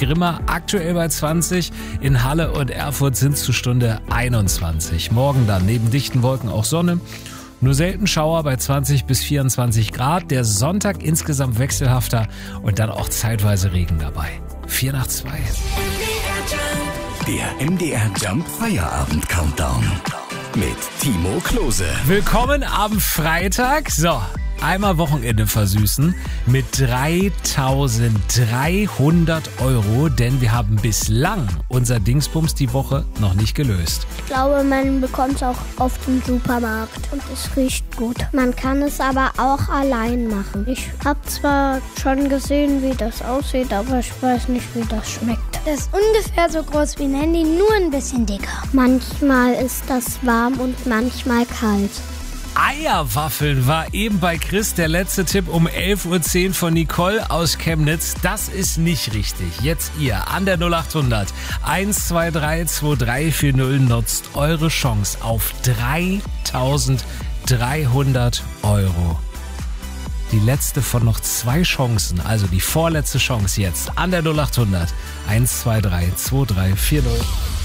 Grimma aktuell bei 20. In Halle und Erfurt sind es zur Stunde 21. Morgen dann neben dichten Wolken auch Sonne. Nur selten Schauer bei 20 bis 24 Grad. Der Sonntag insgesamt wechselhafter und dann auch zeitweise Regen dabei. 4 nach 2. Der MDR Jump Feierabend Countdown mit Timo Klose. Willkommen am Freitag. So, einmal Wochenende versüßen mit 3.300 €, denn wir haben bislang unser Dingsbums die Woche noch nicht gelöst. Ich glaube, man bekommt es auch auf dem Supermarkt und es riecht gut. Man kann es aber auch allein machen. Ich habe zwar schon gesehen, wie das aussieht, aber ich weiß nicht, wie das schmeckt. Das ist ungefähr so groß wie ein Handy, nur ein bisschen dicker. Manchmal ist das warm und manchmal kalt. Eierwaffeln war eben bei Chris der letzte Tipp um 11.10 Uhr von Nicole aus Chemnitz. Das ist nicht richtig. Jetzt ihr an der 0800 123 2340 nutzt eure Chance auf 3.300 €. Die letzte von noch 2 Chancen, also die vorletzte Chance jetzt an der 0800 123 2340.